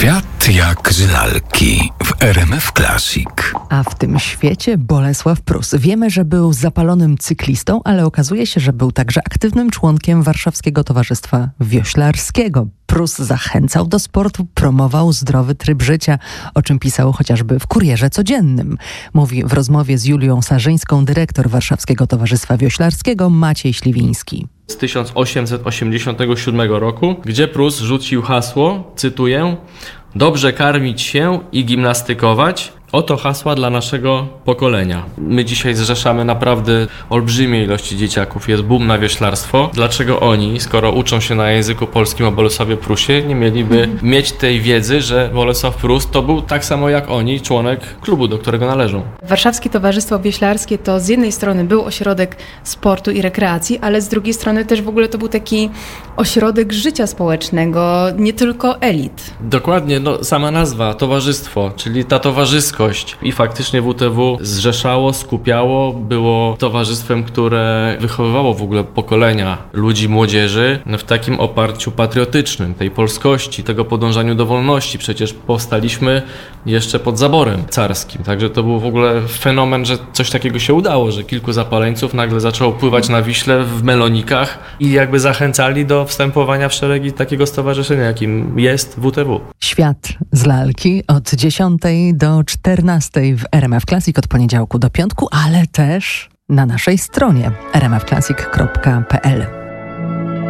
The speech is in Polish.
Świat jak z lalki w RMF Classic. A w tym świecie Bolesław Prus. Wiemy, że był zapalonym cyklistą, ale okazuje się, że był także aktywnym członkiem Warszawskiego Towarzystwa Wioślarskiego. Prus zachęcał do sportu, promował zdrowy tryb życia, o czym pisał chociażby w Kurierze Codziennym. Mówi w rozmowie z Julią Sarzyńską dyrektor Warszawskiego Towarzystwa Wioślarskiego Maciej Śliwiński. Z 1887 roku, gdzie Prus rzucił hasło, cytuję: dobrze karmić się i gimnastykować. Oto hasła dla naszego pokolenia. My dzisiaj zrzeszamy naprawdę olbrzymie ilości dzieciaków. Jest boom na wioślarstwo. Dlaczego oni, skoro uczą się na języku polskim o Bolesławie Prusie, nie mieliby mieć tej wiedzy, że Bolesław Prus to był tak samo jak oni członek klubu, do którego należą. Warszawskie Towarzystwo Wioślarskie to z jednej strony był ośrodek sportu i rekreacji, ale z drugiej strony też w ogóle to był taki ośrodek życia społecznego, nie tylko elit. Dokładnie, sama nazwa, towarzystwo, czyli ta towarzyskość. I faktycznie WTW zrzeszało, skupiało, było towarzystwem, które wychowywało w ogóle pokolenia ludzi, młodzieży w takim oparciu patriotycznym, tej polskości, tego podążaniu do wolności. Przecież powstaliśmy jeszcze pod zaborem carskim, także to był w ogóle fenomen, że coś takiego się udało, że kilku zapaleńców nagle zaczęło pływać na Wiśle w melonikach i jakby zachęcali do wstępowania w szeregi takiego stowarzyszenia, jakim jest WTW. Świat z lalki od 10 do 14 w RMF Classic od poniedziałku do piątku, ale też na naszej stronie rmfclassic.pl.